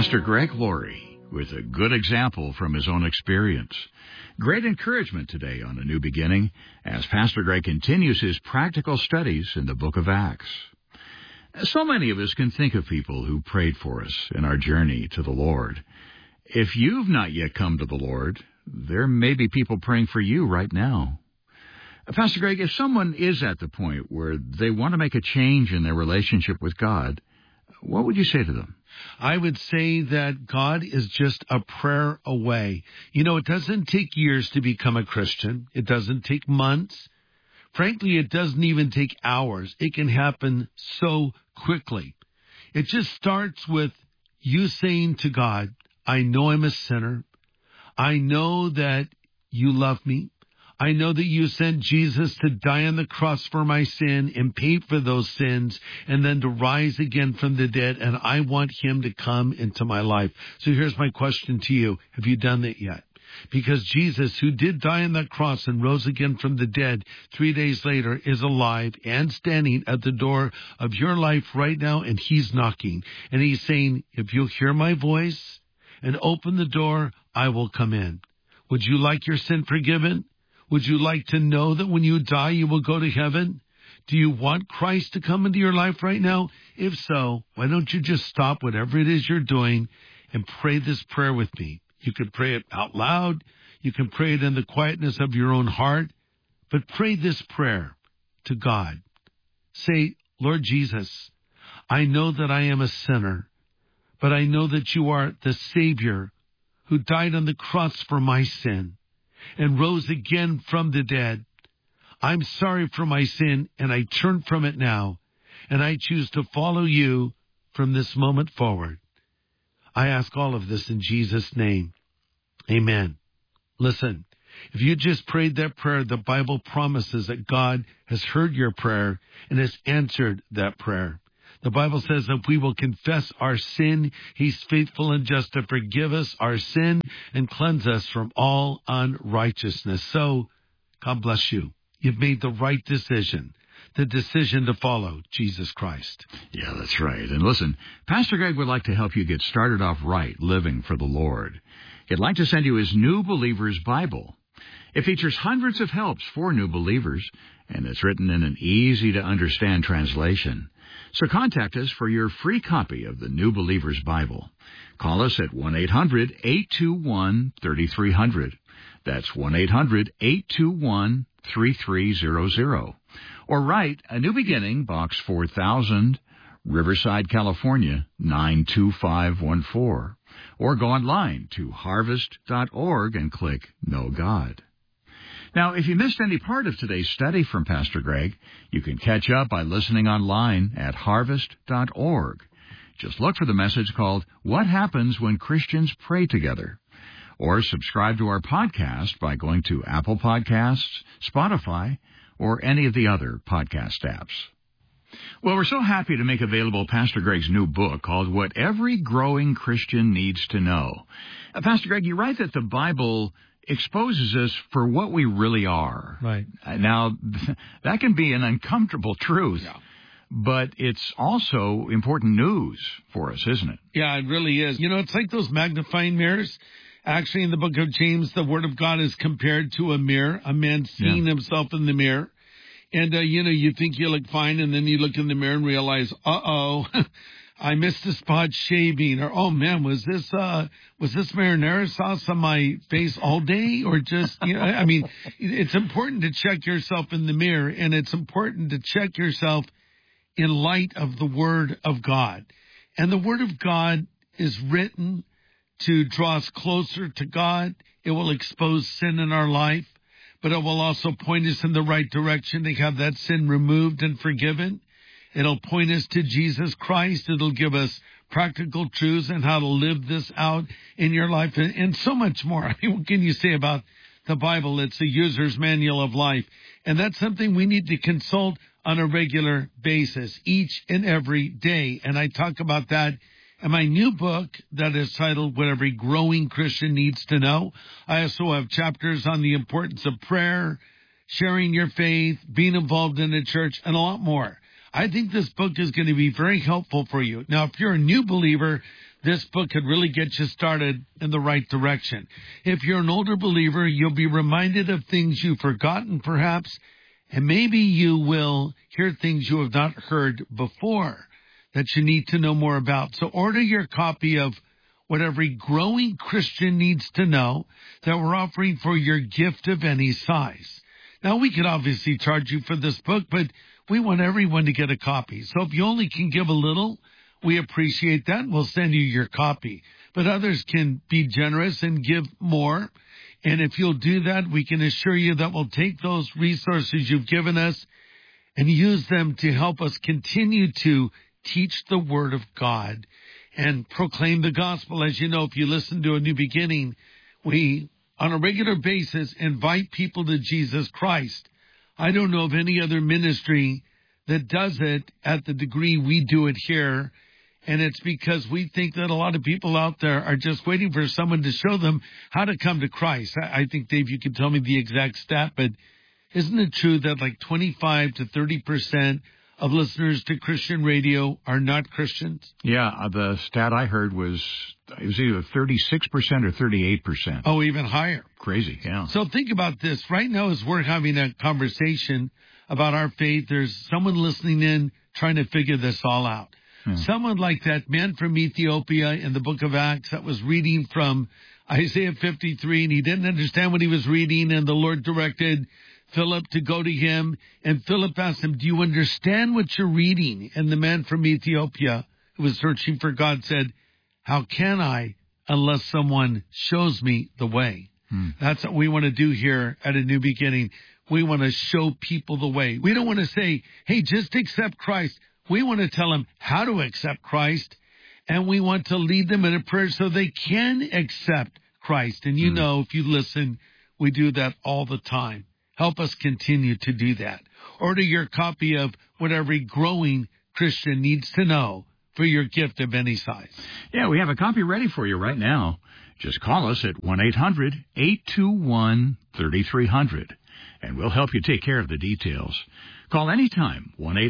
Pastor Greg Laurie with a good example from his own experience. Great encouragement today on A New Beginning as Pastor Greg continues his practical studies in the book of Acts. So many of us can think of people who prayed for us in our journey to the Lord. If you've not yet come to the Lord, there may be people praying for you right now. Pastor Greg, if someone is at the point where they want to make a change in their relationship with God, what would you say to them? I would say that God is just a prayer away. You know, it doesn't take years to become a Christian. It doesn't take months. Frankly, it doesn't even take hours. It can happen so quickly. It just starts with you saying to God, I know I'm a sinner. I know that you love me. I know that you sent Jesus to die on the cross for my sin and pay for those sins and then to rise again from the dead, and I want him to come into my life. So here's my question to you. Have you done that yet? Because Jesus, who did die on that cross and rose again from the dead 3 days later, is alive and standing at the door of your life right now, and he's knocking. And he's saying, if you'll hear my voice and open the door, I will come in. Would you like your sin forgiven? Would you like to know that when you die, you will go to heaven? Do you want Christ to come into your life right now? If so, why don't you just stop whatever it is you're doing and pray this prayer with me? You can pray it out loud. You can pray it in the quietness of your own heart. But pray this prayer to God. Say, Lord Jesus, I know that I am a sinner, but I know that you are the Savior who died on the cross for my sin and rose again from the dead. I'm sorry for my sin, and I turn from it now, and I choose to follow you from this moment forward. I ask all of this in Jesus' name. Amen. Listen, if you just prayed that prayer, the Bible promises that God has heard your prayer and has answered that prayer. The Bible says that we will confess our sin. He's faithful and just to forgive us our sin and cleanse us from all unrighteousness. So, God bless you. You've made the right decision, the decision to follow Jesus Christ. Yeah, that's right. And listen, Pastor Greg would like to help you get started off right, living for the Lord. He'd like to send you his New Believer's Bible. It features hundreds of helps for new believers, and it's written in an easy-to-understand translation. So contact us for your free copy of the New Believer's Bible. Call us at 1-800-821-3300. That's 1-800-821-3300. Or write A New Beginning, Box 4000, Riverside, California, 92514. Or go online to harvest.org and click Know God. Now, if you missed any part of today's study from Pastor Greg, you can catch up by listening online at harvest.org. Just look for the message called What Happens When Christians Pray Together. Or subscribe to our podcast by going to Apple Podcasts, Spotify, or any of the other podcast apps. Well, we're so happy to make available Pastor Greg's new book called What Every Growing Christian Needs to Know. Pastor Greg, you write that the Bible exposes us for what we really are. Right. Now, that can be an uncomfortable truth, but it's also important news for us, isn't it? Yeah, it really is. You know, it's like those magnifying mirrors. Actually, in the book of James, the Word of God is compared to a mirror, a man seeing himself in the mirror. And, you think you look fine, and then you look in the mirror and realize, uh-oh, I missed a spot shaving, or, oh, man, was this marinara sauce on my face all day? Or just, it's important to check yourself in the mirror, and it's important to check yourself in light of the Word of God. And the Word of God is written to draw us closer to God. It will expose sin in our life, but it will also point us in the right direction to have that sin removed and forgiven. It'll point us to Jesus Christ. It'll give us practical truths and how to live this out in your life and so much more. I mean, what can you say about the Bible? It's a user's manual of life. And that's something we need to consult on a regular basis, each and every day. And I talk about that in my new book that is titled What Every Growing Christian Needs to Know. I also have chapters on the importance of prayer, sharing your faith, being involved in a church, and a lot more. I think this book is going to be very helpful for you. Now, if you're a new believer, this book could really get you started in the right direction. If you're an older believer, you'll be reminded of things you've forgotten, perhaps, and maybe you will hear things you have not heard before that you need to know more about. So order your copy of What Every Growing Christian Needs to Know that we're offering for your gift of any size. Now, we could obviously charge you for this book, but we want everyone to get a copy. So if you only can give a little, we appreciate that. We'll send you your copy. But others can be generous and give more. And if you'll do that, we can assure you that we'll take those resources you've given us and use them to help us continue to teach the Word of God and proclaim the gospel. As you know, if you listen to A New Beginning, we, on a regular basis, invite people to Jesus Christ. I don't know of any other ministry that does it at the degree we do it here. And it's because we think that a lot of people out there are just waiting for someone to show them how to come to Christ. I think, Dave, you can tell me the exact stat, but isn't it true that like 25 to 30% of listeners to Christian radio are not Christians? Yeah, the stat I heard was it was either 36% or 38%. Oh, even higher. Crazy, yeah. So think about this. Right now, as we're having a conversation about our faith, there's someone listening in trying to figure this all out. Someone like that man from Ethiopia in the book of Acts that was reading from Isaiah 53, and he didn't understand what he was reading, and the Lord directed Philip to go to him, and Philip asked him, do you understand what you're reading? And the man from Ethiopia who was searching for God said, how can I unless someone shows me the way? That's what we want to do here at A New Beginning. We want to show people the way. We don't want to say, hey, just accept Christ. We want to tell them how to accept Christ, and we want to lead them in a prayer so they can accept Christ. And you know, if you listen, we do that all the time. Help us continue to do that. Order your copy of What Every Growing Christian Needs to Know for your gift of any size. Yeah, we have a copy ready for you right now. Just call us at 1-800-821-3300, and we'll help you take care of the details. Call anytime,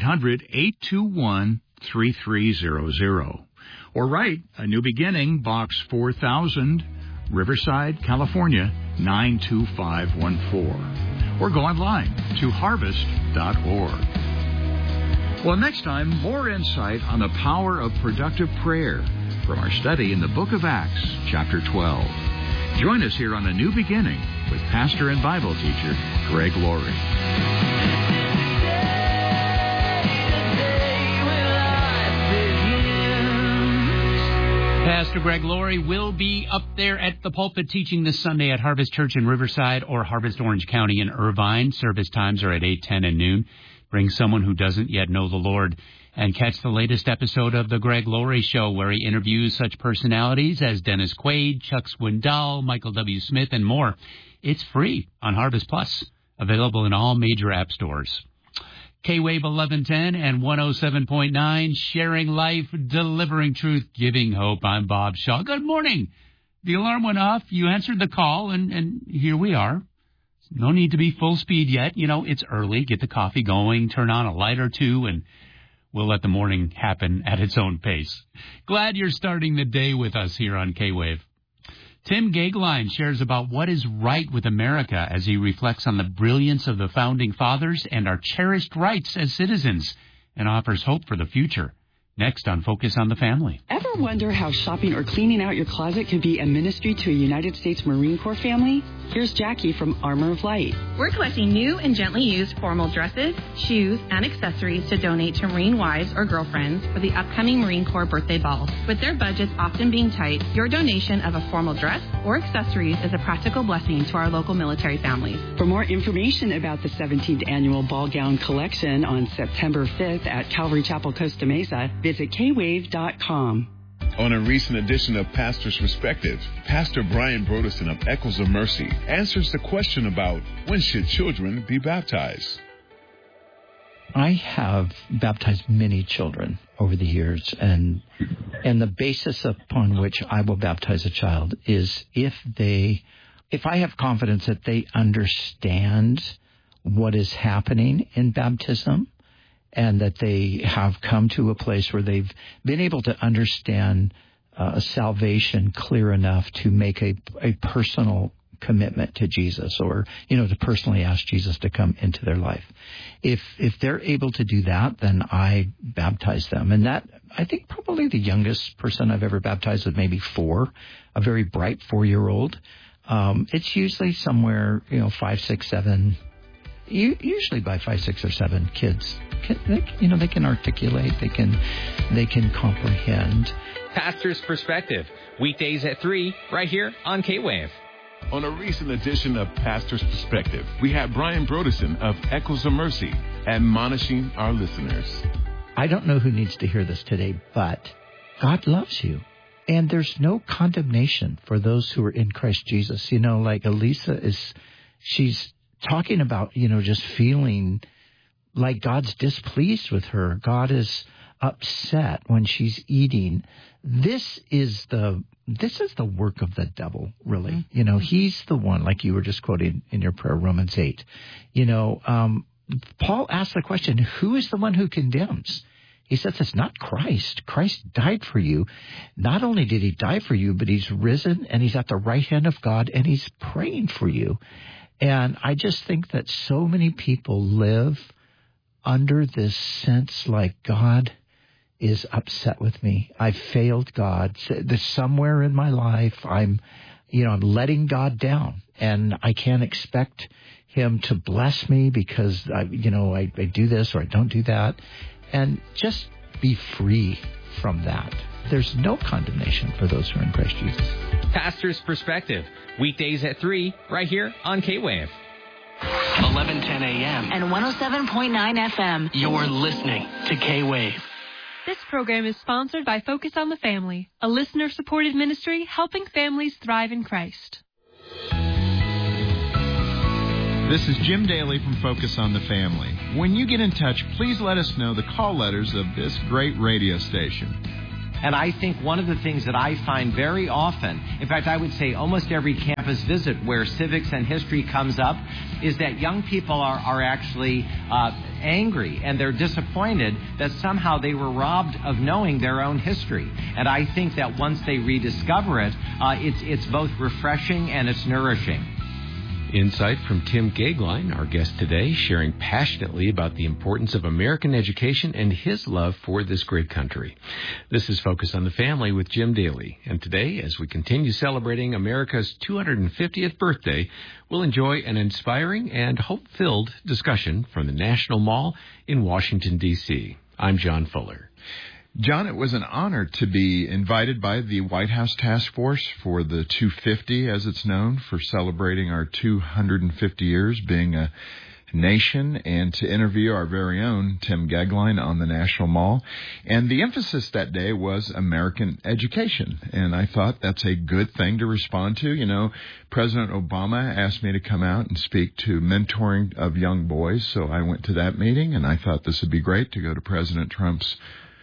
1-800-821-3300. Or write A New Beginning, Box 4000, Riverside, California, 92514. Or go online to harvest.org. Well, next time, more insight on the power of productive prayer from our study in the book of Acts, chapter 12. Join us here on A New Beginning with pastor and Bible teacher Greg Laurie. Pastor Greg Laurie will be up there at the pulpit teaching this Sunday at Harvest Church in Riverside or Harvest Orange County in Irvine. Service times are at 8, 10, and noon. Bring someone who doesn't yet know the Lord. And catch the latest episode of The Greg Laurie Show, where he interviews such personalities as Dennis Quaid, Chuck Swindoll, Michael W. Smith, and more. It's free on Harvest Plus, available in all major app stores. K-Wave 1110 and 107.9, sharing life, delivering truth, giving hope. I'm Bob Shaw. Good morning. The alarm went off. You answered the call, and here we are. No need to be full speed yet. You know, it's early. Get the coffee going, turn on a light or two, and we'll let the morning happen at its own pace. Glad you're starting the day with us here on K-Wave. Tim Gagline shares about what is right with America as he reflects on the brilliance of the Founding Fathers and our cherished rights as citizens, and offers hope for the future. Next on Focus on the Family. Ever wonder how shopping or cleaning out your closet can be a ministry to a United States Marine Corps family? Here's Jackie from Armor of Light. We're collecting new and gently used formal dresses, shoes, and accessories to donate to Marine wives or girlfriends for the upcoming Marine Corps birthday balls. With their budgets often being tight, your donation of a formal dress or accessories is a practical blessing to our local military families. For more information about the 17th Annual Ball Gown Collection on September 5th at Calvary Chapel, Costa Mesa, visit kwave.com. On a recent edition of Pastor's Perspective, Pastor Brian Broderson of Echoes of Mercy answers the question about when should children be baptized. I have baptized many children over the years, and the basis upon which I will baptize a child is if I have confidence that they understand what is happening in baptism, and that they have come to a place where they've been able to understand salvation clear enough to make a personal commitment to Jesus, or, to personally ask Jesus to come into their life. If they're able to do that, then I baptize them. And that, I think probably the youngest person I've ever baptized was maybe 4, a very bright 4-year-old. It's usually somewhere, 5, 6, 7. Usually by 5, 6, or 7 kids, they can articulate, they can comprehend. Pastor's Perspective, weekdays at 3, right here on K-Wave. On a recent edition of Pastor's Perspective, we have Brian Brodersen of Echoes of Mercy admonishing our listeners. I don't know who needs to hear this today, but God loves you. And there's no condemnation for those who are in Christ Jesus. Like Elisa she's talking about, just feeling like God's displeased with her. God is upset when she's eating. This is the work of the devil, really. He's the one, like you were just quoting in your prayer, Romans 8. Paul asked the question, who is the one who condemns? He says it's not Christ. Christ died for you. Not only did he die for you, but he's risen and he's at the right hand of God and he's praying for you. And I just think that so many people live under this sense like God is upset with me. I've failed God. There's somewhere in my life I'm letting God down, and I can't expect him to bless me because I do this or I don't do that. And just be free from that. There's no condemnation for those who are in Christ Jesus. Pastor's Perspective, weekdays at 3, right here on K-Wave. 1110 a.m. and 107.9 FM. You're listening to K-Wave. This program is sponsored by Focus on the Family, a listener-supported ministry helping families thrive in Christ. This is Jim Daly from Focus on the Family. When you get in touch, please let us know the call letters of this great radio station. And I think one of the things that I find very often, in fact, I would say almost every campus visit where civics and history comes up, is that young people are actually angry and they're disappointed that somehow they were robbed of knowing their own history. And I think that once they rediscover it, it's both refreshing and it's nourishing. Insight from Tim Gagline, our guest today, sharing passionately about the importance of American education and his love for this great country. This is Focus on the Family with Jim Daly. And today, as we continue celebrating America's 250th birthday, we'll enjoy an inspiring and hope-filled discussion from the National Mall in Washington, D.C. I'm John Fuller. John, it was an honor to be invited by the White House Task Force for the 250, as it's known, for celebrating our 250 years being a nation, and to interview our very own Tim Gagline on the National Mall. And the emphasis that day was American education. And I thought that's a good thing to respond to. President Obama asked me to come out and speak to mentoring of young boys. So I went to that meeting, and I thought this would be great to go to President Trump's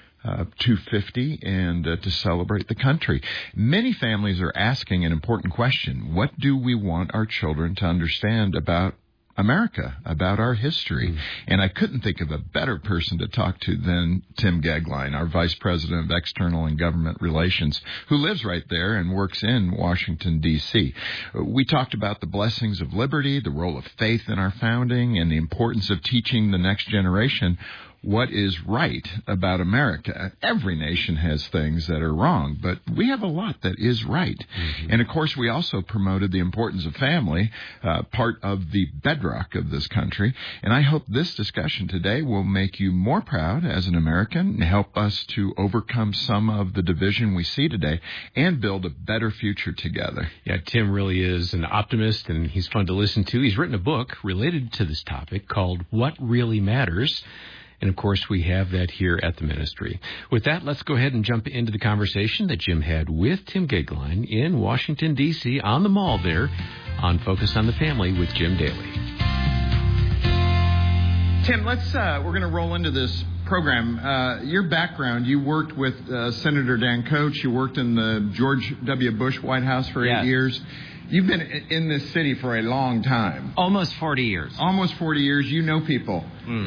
250 and to celebrate the country. Many families are asking an important question. What do we want our children to understand about America, about our history? And I couldn't think of a better person to talk to than Tim Gagline, our Vice President of External and Government Relations, who lives right there and works in Washington, D.C. We talked about the blessings of liberty, the role of faith in our founding, and the importance of teaching the next generation what is right about America. Every nation has things that are wrong, but we have a lot that is right. Mm-hmm. And, of course, we also promoted the importance of family, part of the bedrock of this country. And I hope this discussion today will make you more proud as an American and help us to overcome some of the division we see today and build a better future together. Yeah, Tim really is an optimist, and he's fun to listen to. He's written a book related to this topic called What Really Matters. And, of course, we have that here at the ministry. With that, let's go ahead and jump into the conversation that Jim had with Tim Gagline in Washington, D.C., on the Mall there on Focus on the Family with Jim Daly. Tim, we're going to roll into this program. Your background, you worked with Senator Dan Coats. You worked in the George W. Bush White House for 8 years. You've been in this city for a long time. Almost 40 years. Almost 40 years. You know people.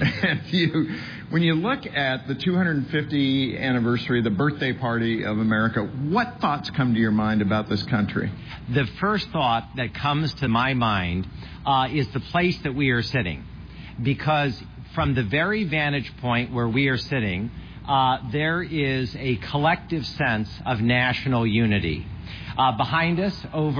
And when you look at the 250th anniversary, the birthday party of America, what thoughts come to your mind about this country? The first thought that comes to my mind is the place that we are sitting. Because from the very vantage point where we are sitting, there is a collective sense of national unity. Behind us, over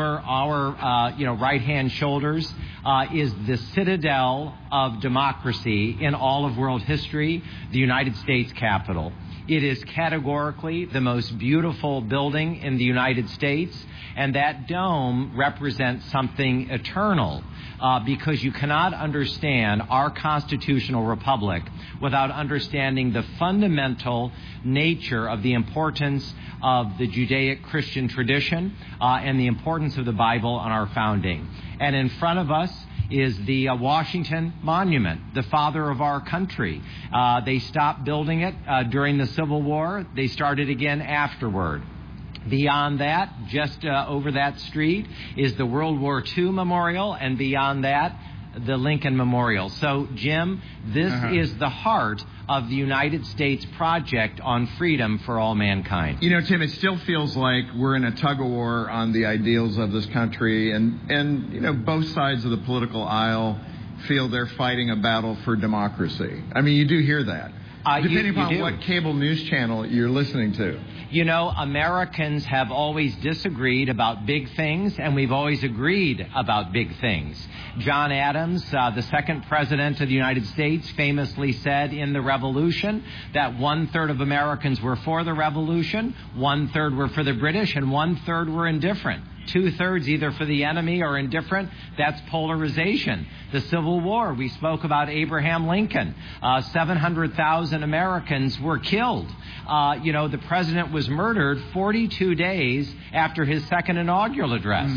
our right-hand shoulders, is the citadel of democracy in all of world history, the United States Capitol. It is categorically the most beautiful building in the United States, and that dome represents something eternal. Because you cannot understand our constitutional republic without understanding the fundamental nature of the importance of the Judaic-Christian tradition and the importance of the Bible on our founding. And in front of us is the Washington Monument, the father of our country. They stopped building it during the Civil War. They started again afterward. Beyond that, just over that street, is the World War II Memorial, and beyond that, the Lincoln Memorial. So, Jim, this is the heart of the United States project on freedom for all mankind. You know, Tim, it still feels like we're in a tug-of-war on the ideals of this country, and you know, both sides of the political aisle feel they're fighting a battle for democracy. I mean, you do hear that. Depending upon what cable news channel you're listening to. You know, Americans have always disagreed about big things, and we've always agreed about big things. John Adams, the second president of the United States, famously said in the Revolution that 1/3 of Americans were for the Revolution, 1/3 were for the British, and 1/3 were indifferent. 2/3 either for the enemy or indifferent. That's polarization. The Civil War, we spoke about Abraham Lincoln. 700,000 Americans were killed. The president was murdered 42 days after his second inaugural address.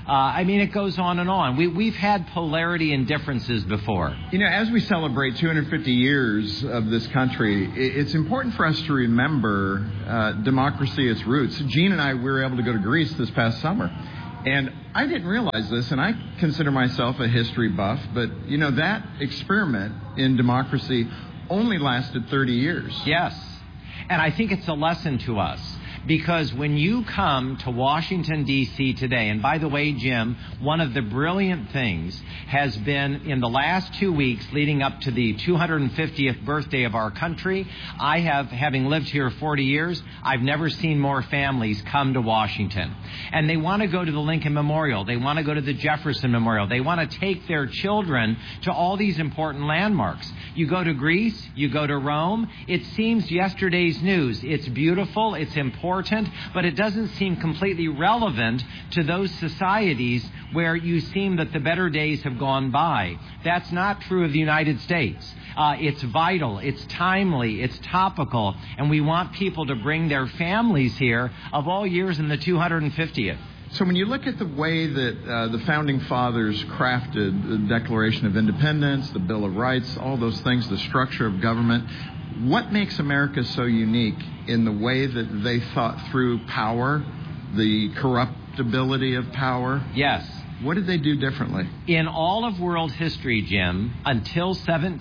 It goes on and on. We've had polarity and differences before. You know, as we celebrate 250 years of this country, it's important for us to remember democracy, its roots. Gene and I, we were able to go to Greece this past summer. And I didn't realize this, and I consider myself a history buff, but, you know, that experiment in democracy only lasted 30 years. Yes. And I think it's a lesson to us. Because when you come to Washington, D.C. today, and by the way, Jim, one of the brilliant things has been in the last 2 weeks leading up to the 250th birthday of our country, having lived here 40 years, I've never seen more families come to Washington. And they want to go to the Lincoln Memorial. They want to go to the Jefferson Memorial. They want to take their children to all these important landmarks. You go to Greece, you go to Rome, it seems yesterday's news. It's beautiful, it's important, but it doesn't seem completely relevant to those societies where you seem that the better days have gone by. That's not true of the United States. It's vital, it's timely, it's topical, and we want people to bring their families here of all years in the 250th. So when you look at the way that the Founding Fathers crafted the Declaration of Independence, the Bill of Rights, all those things, the structure of government, what makes America so unique in the way that they thought through power, the corruptibility of power? Yes. What did they do differently? In all of world history, Jim, until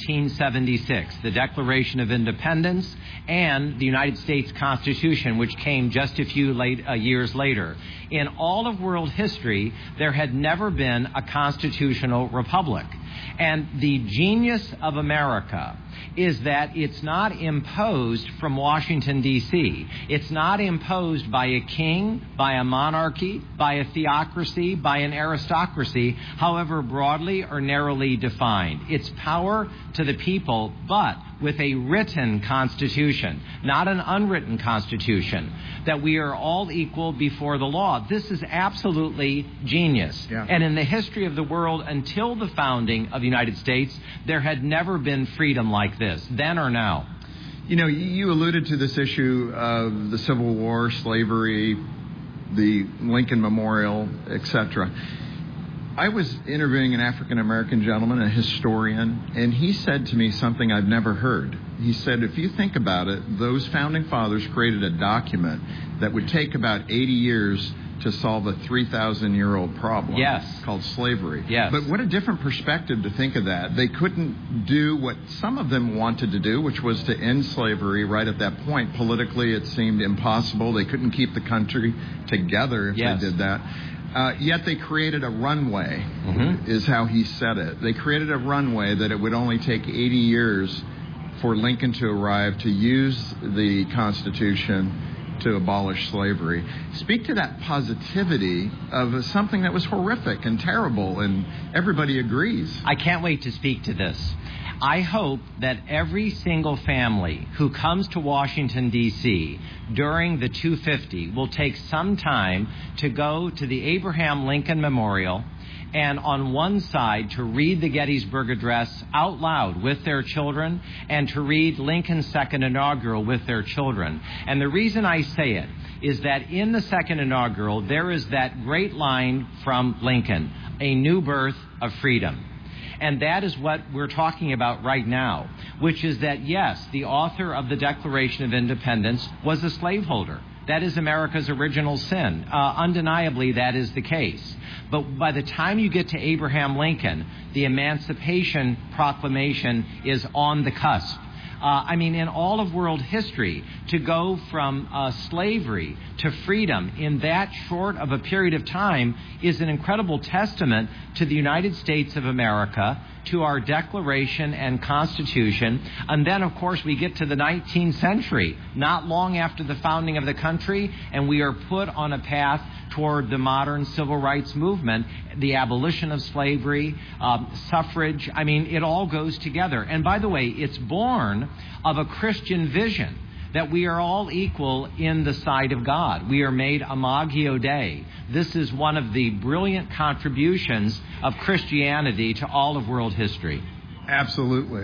1776, the Declaration of Independence and the United States Constitution, which came just a few years later, in all of world history, there had never been a constitutional republic. And the genius of America is that it's not imposed from Washington, D.C. It's not imposed by a king, by a monarchy, by a theocracy, by an aristocracy, however broadly or narrowly defined. It's power to the people, but with a written constitution, not an unwritten constitution, that we are all equal before the law. This is absolutely genius. Yeah. And in the history of the world, until the founding of the United States, there had never been freedom like this, then or now. You know, you alluded to this issue of the Civil War, slavery, the Lincoln Memorial, etc. I was interviewing an African-American gentleman, a historian, and he said to me something I've never heard. He said, if you think about it, those Founding Fathers created a document that would take about 80 years to solve a 3,000-year-old problem called slavery. Yes. But what a different perspective to think of that. They couldn't do what some of them wanted to do, which was to end slavery right at that point. Politically, it seemed impossible. They couldn't keep the country together if they did that. Yet they created a runway, is how he said it. They created a runway that it would only take 80 years for Lincoln to arrive to use the Constitution to abolish slavery. Speak to that positivity of something that was horrific and terrible, and everybody agrees. I can't wait to speak to this. I hope that every single family who comes to Washington, D.C. during the 250 will take some time to go to the Abraham Lincoln Memorial and on one side to read the Gettysburg Address out loud with their children and to read Lincoln's second inaugural with their children. And the reason I say it is that in the second inaugural, there is that great line from Lincoln, a new birth of freedom. And that is what we're talking about right now, which is that, yes, the author of the Declaration of Independence was a slaveholder. That is America's original sin. Undeniably, that is the case. But by the time you get to Abraham Lincoln, the Emancipation Proclamation is on the cusp. In all of world history, to go from slavery to freedom in that short of a period of time is an incredible testament to the United States of America, to our Declaration and Constitution. And then, of course, we get to the 19th century, not long after the founding of the country, and we are put on a path toward the modern civil rights movement, the abolition of slavery, suffrage. It all goes together. And by the way, it's born of a Christian vision that we are all equal in the sight of God. We are made imago Dei. This is one of the brilliant contributions of Christianity to all of world history. Absolutely.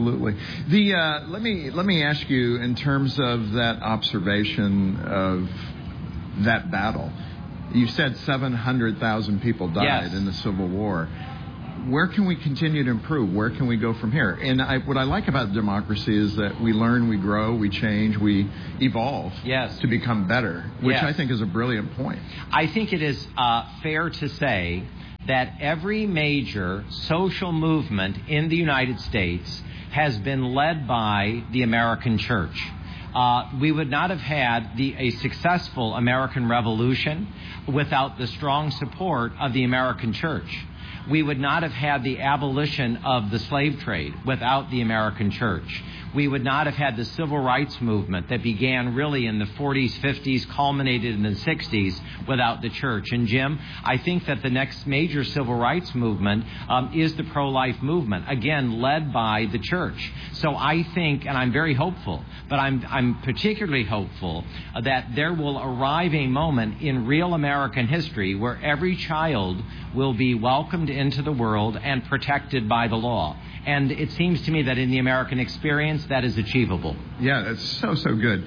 Let me ask you, in terms of that observation of that battle, you said 700,000 people died in the Civil War. Where can we continue to improve? Where can we go from here? And what I like about democracy is that we learn, we grow, we change, we evolve to become better, which I think is a brilliant point. I think it is fair to say that every major social movement in the United States has been led by the American church. We would not have had a successful American Revolution without the strong support of the American church. We would not have had the abolition of the slave trade without the American church. We would not have had the civil rights movement that began really in the 40s, 50s, culminated in the 60s without the church. And Jim, I think that the next major civil rights movement is the pro-life movement, again, led by the church. So I think, and I'm very hopeful, but I'm particularly hopeful that there will arrive a moment in real American history where every child will be welcomed into the world and protected by the law. And it seems to me that in the American experience, that is achievable. Yeah, that's so good.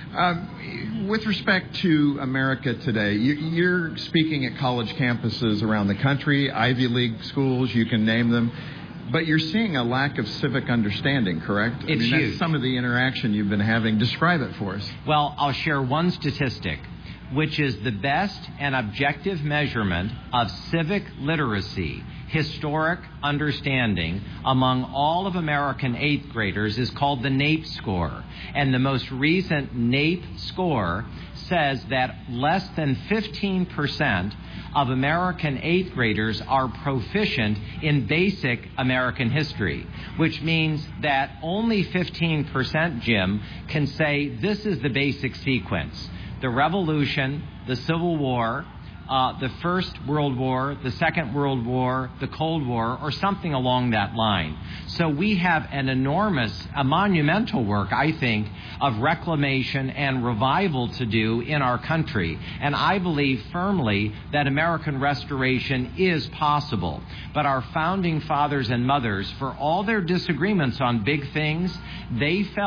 With respect to America today, you're speaking at college campuses around the country, Ivy League schools, you can name them. But you're seeing a lack of civic understanding, correct? It's huge. That's some of the interaction you've been having. Describe it for us. Well, I'll share one statistic, which is the best and objective measurement of civic literacy, historic understanding among all of American 8th graders is called the NAEP score. And the most recent NAEP score says that less than 15% of American 8th graders are proficient in basic American history, which means that only 15%, Jim, can say this is the basic sequence: the Revolution, the Civil War, the First World War, the Second World War, the Cold War, or something along that line. So we have an enormous, a monumental work, I think, of reclamation and revival to do in our country. And I believe firmly that American restoration is possible. But our founding fathers and mothers, for all their disagreements on big things, they felt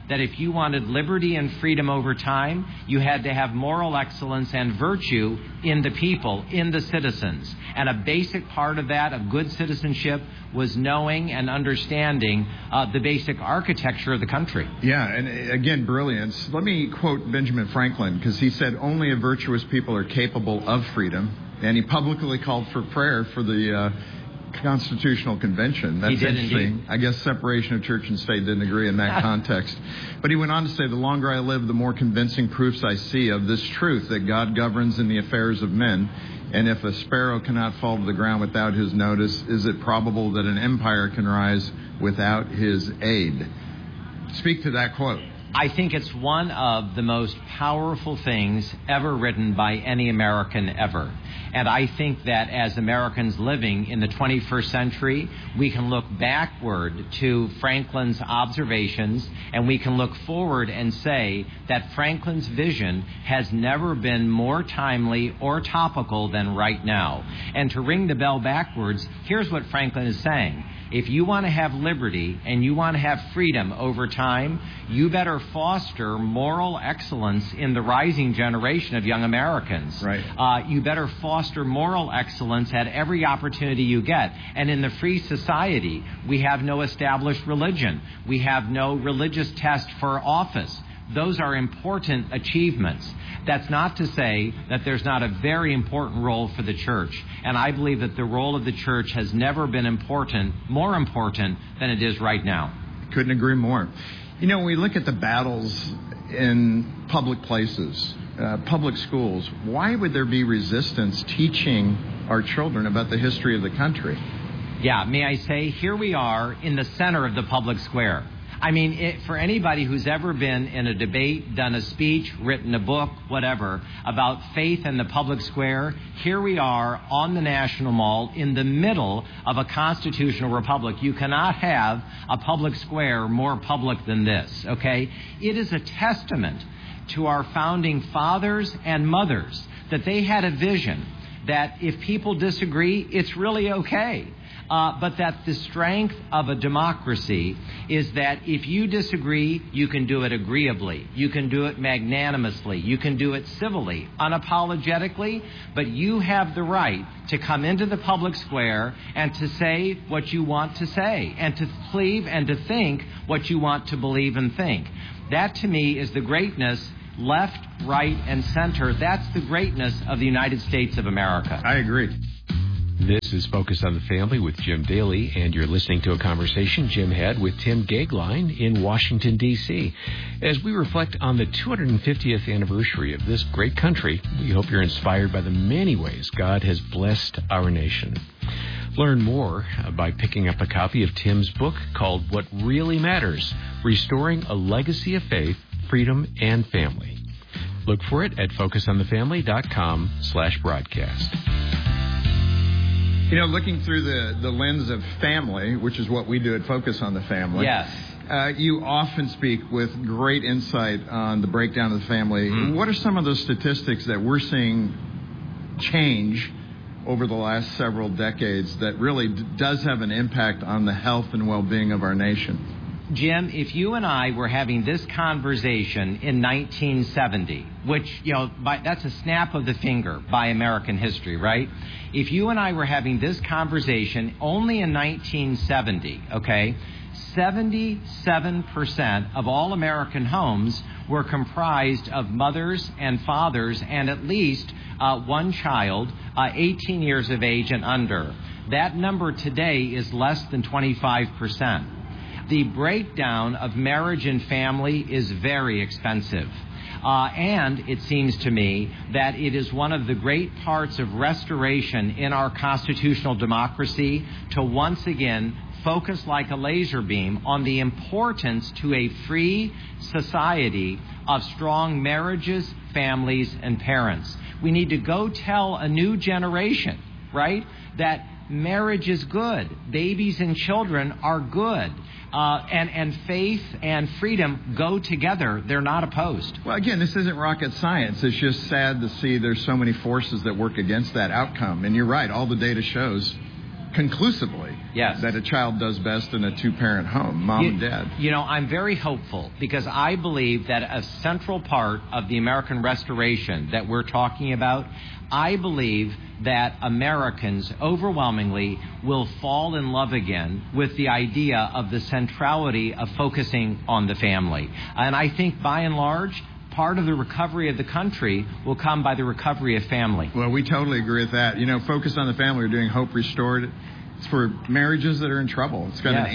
that if you wanted liberty and freedom over time, you had to have moral excellence and virtue in the people, in the citizens. And a basic part of that, of good citizenship, was knowing and understanding the basic architecture of the country. Yeah, and again, brilliance. Let me quote Benjamin Franklin, because he said, only a virtuous people are capable of freedom. And he publicly called for prayer for the Constitutional Convention. That's interesting. Indeed. I guess separation of church and state didn't agree in that context. But he went on to say, the longer I live, the more convincing proofs I see of this truth, that God governs in the affairs of men. And if a sparrow cannot fall to the ground without his notice, is it probable that an empire can rise without his aid? Speak to that quote. I think it's one of the most powerful things ever written by any American ever. And I think that as Americans living in the 21st century, we can look backward to Franklin's observations, and we can look forward and say that Franklin's vision has never been more timely or topical than right now. And to ring the bell backwards, here's what Franklin is saying. If you want to have liberty and you want to have freedom over time, you better foster moral excellence in the rising generation of young Americans. Right. You better foster moral excellence at every opportunity you get. And in the free society, we have no established religion. We have no religious test for office. Those are important achievements. That's not to say that there's not a very important role for the church. And I believe that the role of the church has never been more important than it is right now. Couldn't agree more. You know, when we look at the battles in public places, public schools, why would there be resistance teaching our children about the history of the country? Yeah, may I say, here we are in the center of the public square. I mean, for anybody who's ever been in a debate, done a speech, written a book, whatever, about faith in the public square, here we are on the National Mall in the middle of a constitutional republic. You cannot have a public square more public than this, okay? It is a testament to our founding fathers and mothers that they had a vision that if people disagree, it's really okay. But that the strength of a democracy is that if you disagree, you can do it agreeably. You can do it magnanimously. You can do it civilly, unapologetically. But you have the right to come into the public square and to say what you want to say and to believe and to think what you want to believe and think. That, to me, is the greatness, left, right, and center. That's the greatness of the United States of America. I agree. This is Focus on the Family with Jim Daly, and you're listening to a conversation Jim had with Tim Goeglein in Washington, D.C. As we reflect on the 250th anniversary of this great country, we hope you're inspired by the many ways God has blessed our nation. Learn more by picking up a copy of Tim's book called What Really Matters, Restoring a Legacy of Faith, Freedom, and Family. Look for it at focusonthefamily.com/broadcast. You know, looking through the lens of family, which is what we do at Focus on the Family. Yes. You often speak with great insight on the breakdown of the family. Mm-hmm. What are some of those statistics that we're seeing change over the last several decades that really does have an impact on the health and well-being of our nation? Jim, if you and I were having this conversation in 1970, which, that's a snap of the finger by American history, right? If you and I were having this conversation only in 1970, okay, 77% of all American homes were comprised of mothers and fathers and at least one child, 18 years of age and under. That number today is less than 25%. The breakdown of marriage and family is very expensive. And it seems to me that it is one of the great parts of restoration in our constitutional democracy to once again focus like a laser beam on the importance to a free society of strong marriages, families, and parents. We need to go tell a new generation, right, that marriage is good. Babies and children are good. And faith and freedom go together. They're not opposed. Well, again, this isn't rocket science. It's just sad to see there's so many forces that work against that outcome. And you're right. All the data shows conclusively that a child does best in a two-parent home, mom and dad. You know, I'm very hopeful because I believe that a central part of the American Restoration that we're talking about, I believe that Americans overwhelmingly will fall in love again with the idea of the centrality of focusing on the family. And I think by and large, part of the recovery of the country will come by the recovery of family. Well, we totally agree with that. You know, Focus on the Family, we're doing Hope Restored. It's for marriages that are in trouble. It's got an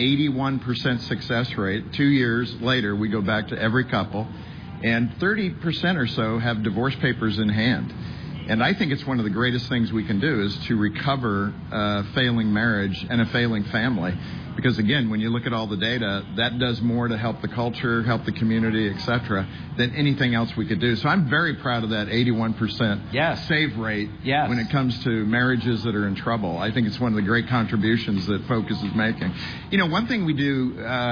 81% success rate. 2 years later, we go back to every couple, and 30% or so have divorce papers in hand. And I think it's one of the greatest things we can do is to recover a failing marriage and a failing family. Because, again, when you look at all the data, that does more to help the culture, help the community, et cetera, than anything else we could do. So I'm very proud of that 81% save rate when it comes to marriages that are in trouble. I think it's one of the great contributions that Focus is making. You know, one thing we do,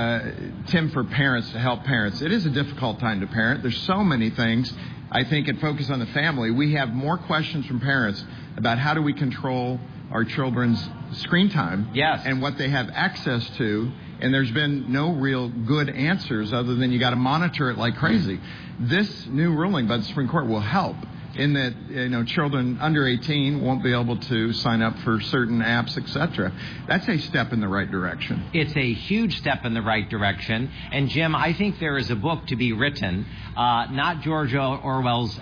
Tim, for parents to help parents, it is a difficult time to parent. There's so many things. I think at Focus on the Family, we have more questions from parents about how do we control our children's screen time and what they have access to, and there's been no real good answers other than you got to monitor it like crazy. This new ruling by the Supreme Court will help in that, you know, children under 18 won't be able to sign up for certain apps, etc. That's a step in the right direction. It's a huge step in the right direction. And, Jim, I think there is a book to be written, not George Orwell's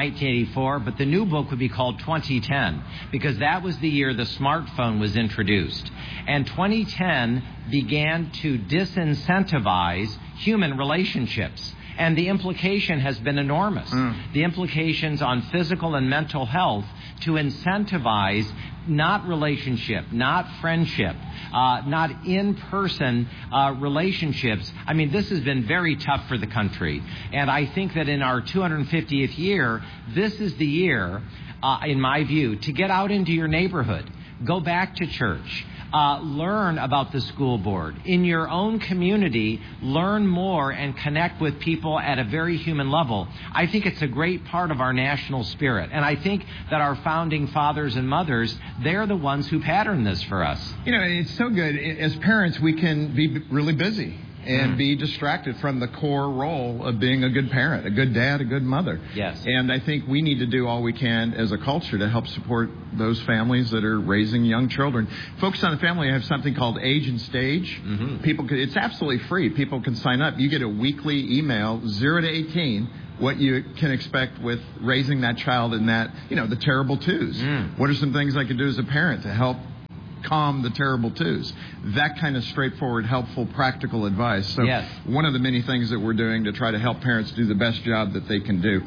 1984, but the new book would be called 2010, because that was the year the smartphone was introduced. And 2010 began to disincentivize human relationships. And the implication has been enormous. The implications on physical and mental health to incentivize not relationship, not friendship, not in-person relationships. I mean, this has been very tough for the country. And I think that in our 250th year, this is the year, in my view, to get out into your neighborhood, go back to church. Learn about the school board. In your own community, learn more and connect with people at a very human level. I think it's a great part of our national spirit. And I think that our founding fathers and mothers, they're the ones who patterned this for us. You know, it's so good. As parents, we can be really busy and be distracted from the core role of being a good parent, a good dad, a good mother. Yes. And I think we need to do all we can as a culture to help support those families that are raising young children. Focus on the Family, I have something called Age and Stage. People can, it's absolutely free. People can sign up. You get a weekly email, 0 to 18, what you can expect with raising that child in that, you know, the terrible twos. What are some things I could do as a parent to help calm the terrible twos? That kind of straightforward, helpful, practical advice. So one of the many things that we're doing to try to help parents do the best job that they can do.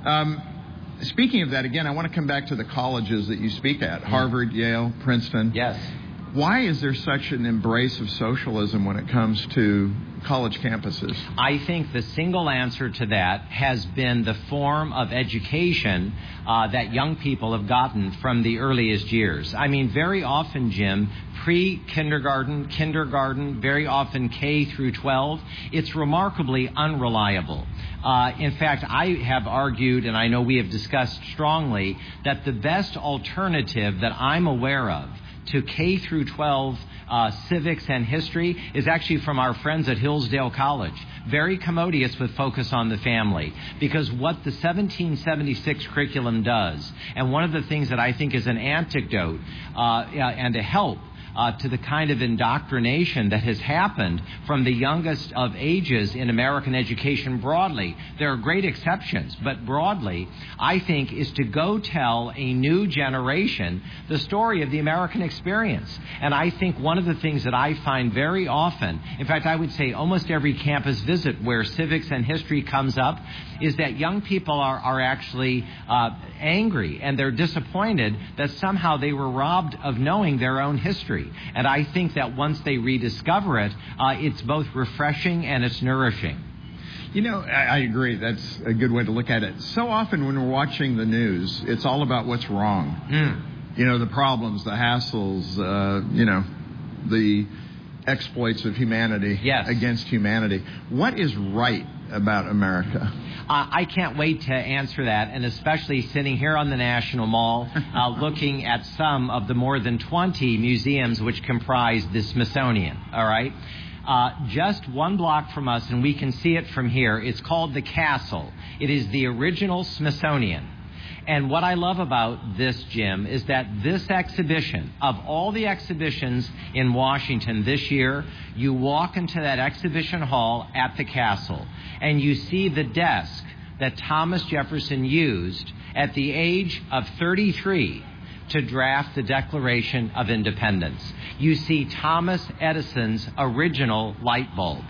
Speaking of that, again, I want to come back to the colleges that you speak at, Harvard, Yale, Princeton. Yes. Why is there such an embrace of socialism when it comes to college campuses? I think the single answer to that has been the form of education that young people have gotten from the earliest years. I mean, very often, Jim, pre-kindergarten, kindergarten, very often K through 12, it's remarkably unreliable. In fact, I have argued, and I know we have discussed strongly, that the best alternative that I'm aware of to K through 12 civics and history is actually from our friends at Hillsdale College. Very commodious with Focus on the Family. Because what the 1776 curriculum does, and one of the things that I think is an antidote and a help to the kind of indoctrination that has happened from the youngest of ages in American education broadly. There are great exceptions, but broadly, I think, is to go tell a new generation the story of the American experience. And I think one of the things that I find very often, in fact, I would say almost every campus visit where civics and history comes up, is that young people are actually angry and they're disappointed that somehow they were robbed of knowing their own history. And I think that once they rediscover it, it's both refreshing and it's nourishing. You know, I agree. That's a good way to look at it. So often when we're watching the news, it's all about what's wrong. You know, the problems, the hassles, you know, the exploits of humanity against humanity. What is right about America? I can't wait to answer that, and especially sitting here on the National Mall, looking at some of the more than 20 museums which comprise the Smithsonian, all right? Just one block from us, and we can see it from here, it's called the Castle. It is the original Smithsonian. And what I love about this, Jim, is that this exhibition, of all the exhibitions in Washington this year, you walk into that exhibition hall at the Castle, and you see the desk that Thomas Jefferson used at the age of 33 to draft the Declaration of Independence. You see Thomas Edison's original light bulb.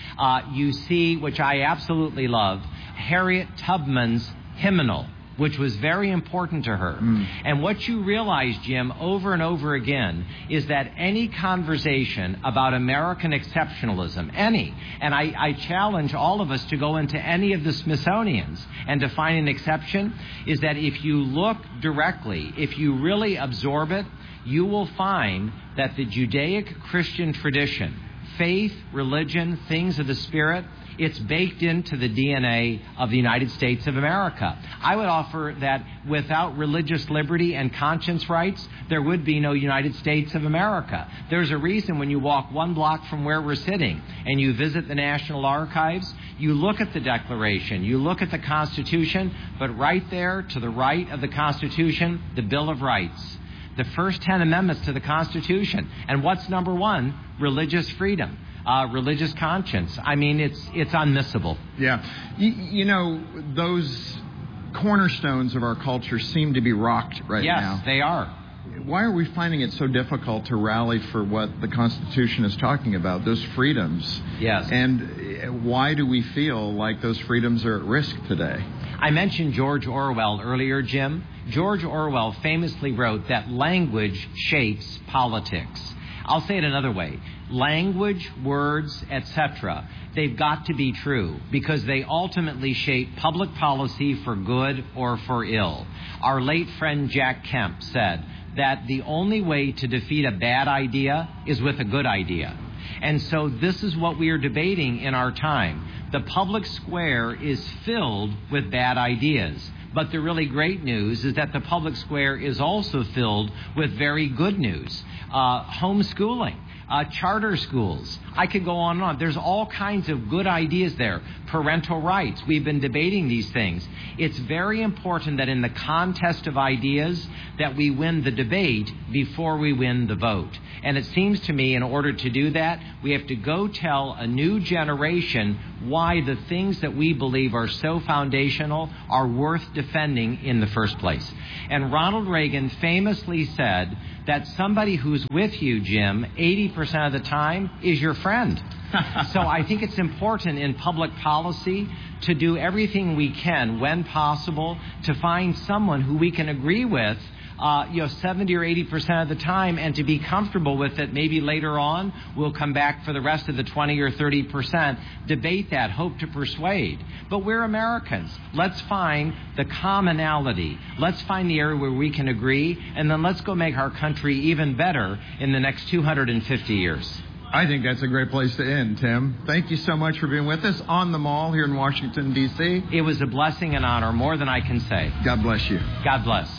You see, which I absolutely love, Harriet Tubman's hymnal, which was very important to her. And what you realize, Jim, over and over again, is that any conversation about American exceptionalism, and I challenge all of us to go into any of the Smithsonians and to find an exception, is that if you look directly, if you really absorb it, you will find that the Judaic-Christian tradition, faith, religion, things of the Spirit, it's baked into the DNA of the United States of America. I would offer that without religious liberty and conscience rights, there would be no United States of America. There's a reason when you walk one block from where we're sitting and you visit the National Archives, you look at the Declaration, you look at the Constitution, but right there to the right of the Constitution, the Bill of Rights. The first 10 amendments to the Constitution. And what's number one? Religious freedom. Religious conscience. I mean, it's unmissable. Yeah. You know, those cornerstones of our culture seem to be rocked right now. Yes, they are. Why are we finding it so difficult to rally for what the Constitution is talking about, those freedoms? Yes. And why do we feel like those freedoms are at risk today? I mentioned George Orwell earlier, Jim. George Orwell famously wrote that language shapes politics. I'll say it another way. Language, words, etc., they've got to be true because they ultimately shape public policy for good or for ill. Our late friend Jack Kemp said that the only way to defeat a bad idea is with a good idea. And so this is what we are debating in our time. The public square is filled with bad ideas. But the really great news is that the public square is also filled with very good news. Homeschooling, charter schools. I could go on and on. There's all kinds of good ideas there. Parental rights. We've been debating these things. It's very important that in the contest of ideas that we win the debate before we win the vote. And it seems to me in order to do that, we have to go tell a new generation why the things that we believe are so foundational are worth defending in the first place. And Ronald Reagan famously said that somebody who's with you, Jim, 80% of the time is your friend. So I think it's important in public policy to do everything we can when possible to find someone who we can agree with 70 or 80% of the time, and to be comfortable with it. Maybe later on we'll come back for the rest of the 20 or 30%, debate that, hope to persuade. But we're Americans. Let's find the commonality. Let's find the area where we can agree, and then let's go make our country even better in the next 250 years. I think that's a great place to end, Tim. Thank you so much for being with us on the Mall here in Washington, D.C. It was a blessing and honor, more than I can say. God bless you. God bless.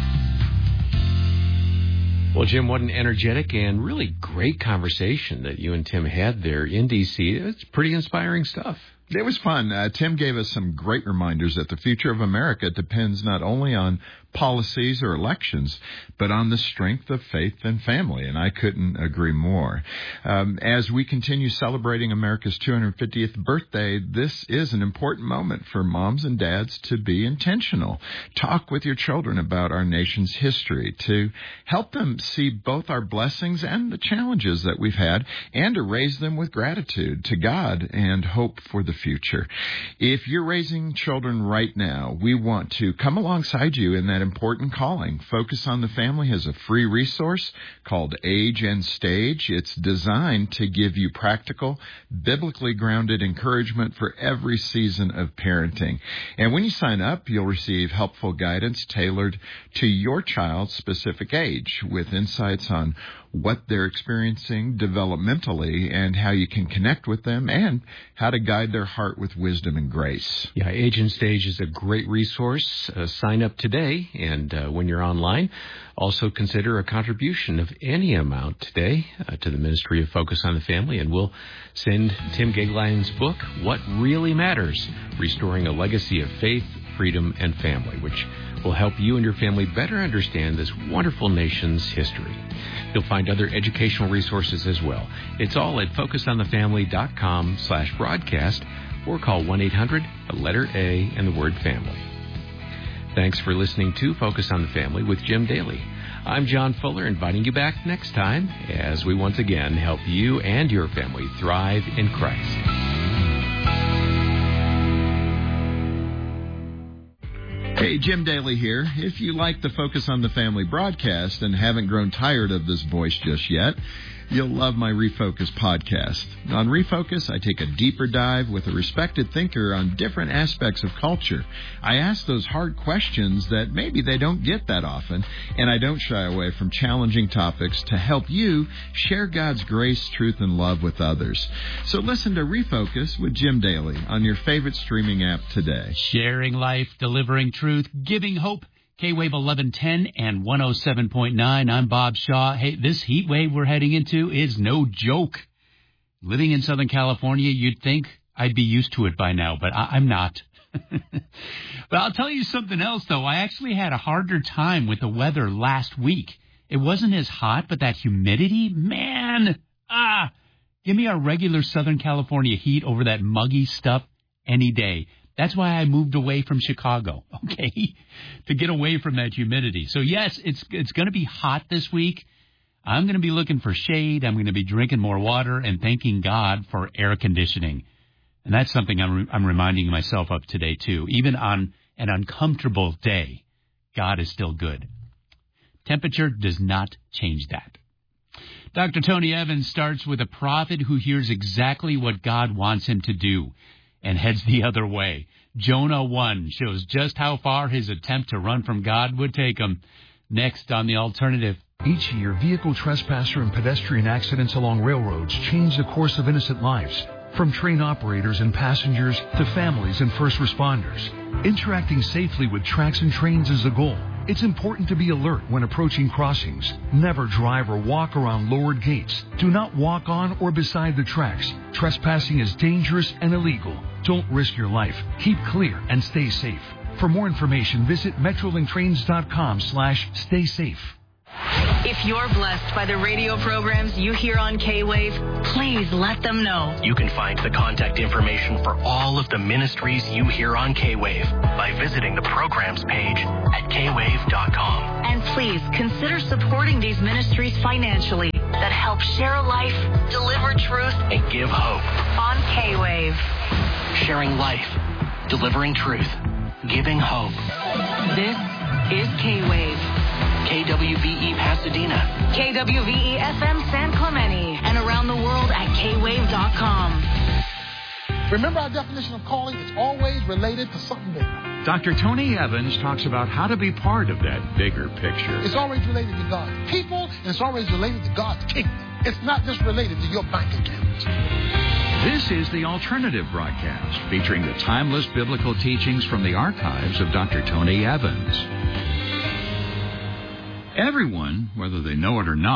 Well, Jim, what an energetic and really great conversation that you and Tim had there in D.C. It's pretty inspiring stuff. It was fun. Tim gave us some great reminders that the future of America depends not only on policies or elections, but on the strength of faith and family, and I couldn't agree more. As we continue celebrating America's 250th birthday, this is an important moment for moms and dads to be intentional. Talk with your children about our nation's history, to help them see both our blessings and the challenges that we've had, and to raise them with gratitude to God and hope for the future. If you're raising children right now, we want to come alongside you in that important calling. Focus on the Family has a free resource called Age and Stage. It's designed to give you practical, biblically grounded encouragement for every season of parenting. And when you sign up, you'll receive helpful guidance tailored to your child's specific age with insights on what they're experiencing developmentally and how you can connect with them and how to guide their heart with wisdom and grace. Yeah, Age and Stage is a great resource. Sign up today, and when you're online, also consider a contribution of any amount today to the Ministry of Focus on the Family, and we'll send Tim Gegline's book, What Really Matters, Restoring a Legacy of Faith, Freedom, and Family, which will help you and your family better understand this wonderful nation's history. You'll find other educational resources as well. It's all at focusonthefamily.com/broadcast or call 1-800, the letter A, and the word family. Thanks for listening to Focus on the Family with Jim Daly. I'm John Fuller, inviting you back next time as we once again help you and your family thrive in Christ. Hey, Jim Daly here. If you like the Focus on the Family broadcast and haven't grown tired of this voice just yet, you'll love my Refocus podcast. On Refocus, I take a deeper dive with a respected thinker on different aspects of culture. I ask those hard questions that maybe they don't get that often, and I don't shy away from challenging topics to help you share God's grace, truth, and love with others. So listen to Refocus with Jim Daly on your favorite streaming app today. Sharing life, delivering truth, giving hope. K-Wave 1110 and 107.9. I'm Bob Shaw. Hey, this heat wave we're heading into is no joke. Living in Southern California, you'd think I'd be used to it by now, but I'm not. But I'll tell you something else, though. I actually had a harder time with the weather last week. It wasn't as hot, but that humidity, man, give me our regular Southern California heat over that muggy stuff any day. That's why I moved away from Chicago, okay, to get away from that humidity. So, yes, it's going to be hot this week. I'm going to be looking for shade. I'm going to be drinking more water and thanking God for air conditioning. And that's something I'm reminding myself of today, too. Even on an uncomfortable day, God is still good. Temperature does not change that. Dr. Tony Evans starts with a prophet who hears exactly what God wants him to do and heads the other way. Jonah 1 shows just how far his attempt to run from God would take him. Next on The Alternative. Each year, vehicle trespasser and pedestrian accidents along railroads change the course of innocent lives. From train operators and passengers to families and first responders. Interacting safely with tracks and trains is the goal. It's important to be alert when approaching crossings. Never drive or walk around lowered gates. Do not walk on or beside the tracks. Trespassing is dangerous and illegal. Don't risk your life. Keep clear and stay safe. For more information, visit metrolinktrains.com/stay safe. If you're blessed by the radio programs you hear on K-Wave, please let them know. You can find the contact information for all of the ministries you hear on K-Wave by visiting the programs page at kwave.com. And please consider supporting these ministries financially that help share life, deliver truth, and give hope. On K-Wave. Sharing life, delivering truth, giving hope. This is K-Wave. KWVE Pasadena, KWVE FM San Clemente, and around the world at kwave.com. Remember our definition of calling? It's always related to something bigger. Dr. Tony Evans talks about how to be part of that bigger picture. It's always related to God's people, and it's always related to God's kingdom. It's not just related to your bank account. This is The Alternative broadcast, featuring the timeless biblical teachings from the archives of Dr. Tony Evans. Everyone, whether they know it or not,